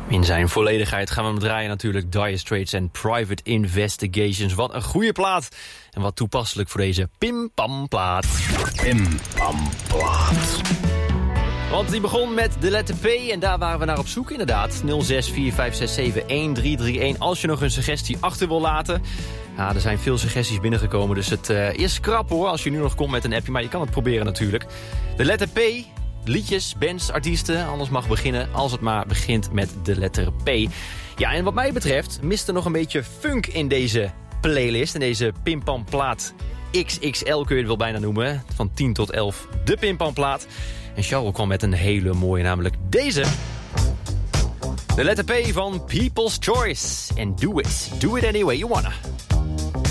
In zijn volledigheid gaan we hem draaien natuurlijk. Dire Straits en Private Investigations. Wat een goede plaat. En wat toepasselijk voor deze Pim-pam-plaat. Pim-pam-plaat. Want die begon met de letter P en daar waren we naar op zoek inderdaad. 0645671331 als je nog een suggestie achter wil laten. Ja, er zijn veel suggesties binnengekomen, dus het is krap hoor als je nu nog komt met een appje. Maar je kan het proberen natuurlijk. De letter P, liedjes, bands, artiesten. Alles mag beginnen als het maar begint met de letter P. Ja, en wat mij betreft mist er nog een beetje funk in deze playlist. In deze Pimpamplaat XXL kun je het wel bijna noemen. Van 10 tot 11 de Pimpamplaat. En Charles kwam met een hele mooie, namelijk deze. De letter P van People's Choice. En do it. Do it any way you wanna.